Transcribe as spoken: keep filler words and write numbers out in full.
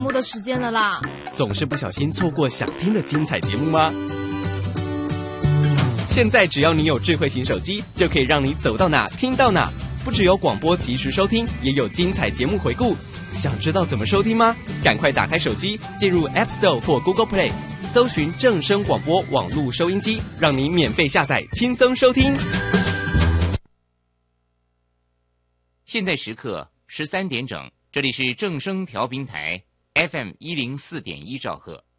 目的时间了啦， 总是不小心错过想听的精彩节目吗？现在只要你有智慧型手机，就可以让你走到哪听到哪。不只有广播及时收听，也有精彩节目回顾。想知道怎么收听吗？赶快打开手机，进入 App Store 或 Google Play， 搜寻正声广播网络收音机，让你免费下载，轻松收听。 现在时刻十三点整，这里是正声调频台 F M 一零四点一兆赫。